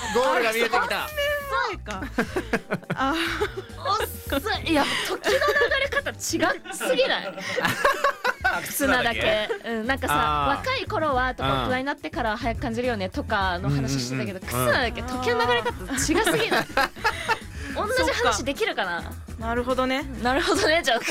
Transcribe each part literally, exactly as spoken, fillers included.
ゴールが見えてきた。 前かあおっすいや時の流れ方違すぎない忽那だけ、うん、なんかさ若い頃はとか大人になってから早く感じるよねとかの話してたけど、忽那だけ時の流れ方違すぎない同じ話できるかな。 なるほどねなるほどねじゃあ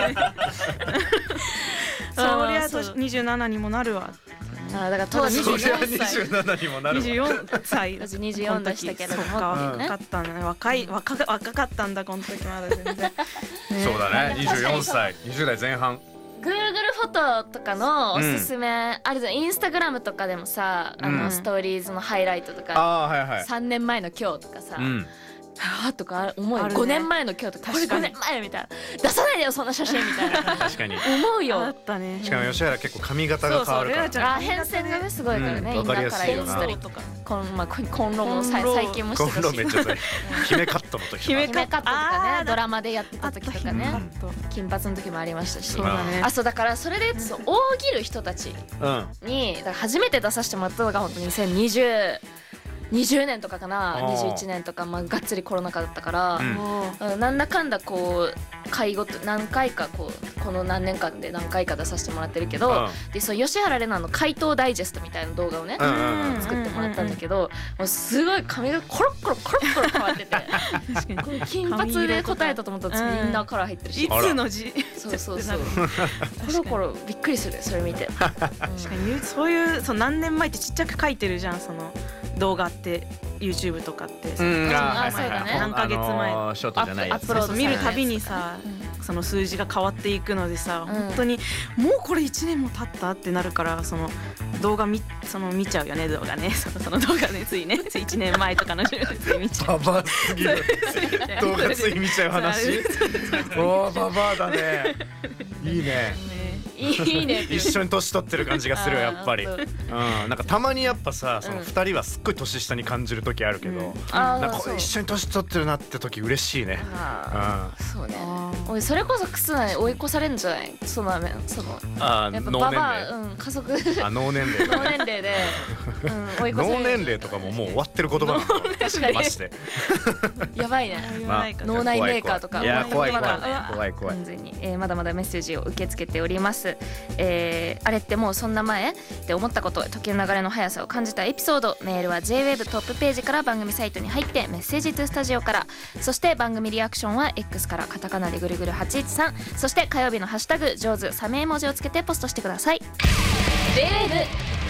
そりゃにじゅうななにもなるわ。 あだから当時そりゃにじゅうななにもなるわ。 にじゅうよんさい私にじゅうよんでしたけども、 そっか若かったね。若い若か若かったんだこの時まだ全然そうだねにじゅうよんさいにじゅう代前半。 Google フォトとかのおすすめ、あれだインスタグラムとかでもさあのストーリーズのハイライトとか、 あはいはい、 さんねんまえの今日とかさ、はあとか思うよ、 ね、 ごねんまえの今日とかこれごねんまえみたいな出さないでよそんな写真みたいな確かに思うよ。 あったね。 しかも吉原結構髪型が変わるから、ね、 そうそうあ変遷がねすごいからね、 うん、分かりやすいよな。 インナーからインストリとかコンまあコンロも最近もしてたし、 コンロめっちゃ大姫カットの時姫カットとかねドラマでやってた時とかね金髪の時もありましたし、 そうだね。 あそうだからそれでそう大喜る人たちにだから初めて出させてもらったのが本当ににせんにじゅうにじゅうねんとかかなにじゅういちねんとか、まあ、がっつりコロナ禍だったから、うん、なんだかんだこう回ごと何回かこうこの何年間で何回か出させてもらってるけど、うん、でそう吉原玲奈の回答ダイジェストみたいな動画をね、うん、作ってもらったんだけど、もうすごい髪がコロッコロコロッコロ変わってて確かに金髪で答えたと思ったら次インナーカラー入ってるし、 いつの字そうそうそうコロコロびっくりするそれ見て確かにそういうそう何年前ってちっちゃく書いてるじゃんその動画って YouTube とかって、 うん、あそうだね何ヶ月前あのー、ショートじゃないやつアップロード見るたびにさ、うん、その数字が変わっていくのでさ、うん、本当にもうこれいちねんも経ったってなるからその動画みその見ちゃうよね動画ねそのその動画ねついねついいちねんまえとかのつい見ちゃうババアすぎる動画つい見ちゃう話おーババアだねいいねいいね一緒に年取ってる感じがするよやっぱり、うん、なんかたまにやっぱさそのふたりはすっごい年下に感じる時あるけど、うん、なんか一緒に年取ってるなって時嬉しいね。 うん、そうね。おいそれこそ忽那に追い越されるんじゃない？そのそのあやっぱババアうん家族あ脳年齢脳年齢で、うん、追い越される。 脳年齢とかももう終わってる言葉なんだよ。 確かに。 マジで。 やばいね。 まあ、 脳内メーカーとか。 いや怖い怖い怖い怖い。 完全に、えー、まだまだメッセージを受け付けております。えー、あれってもうそんな前って思ったこと、時の流れの速さを感じたエピソード、メールは ジェイウェブ トップページから番組サイトに入ってメッセージトゥスタジオから、そして番組リアクションは X からカタカナでぐるぐるはちいちさん、そして火曜日のハッシュタグ上手サメ絵文字をつけてポストしてください。 ジェイウェブ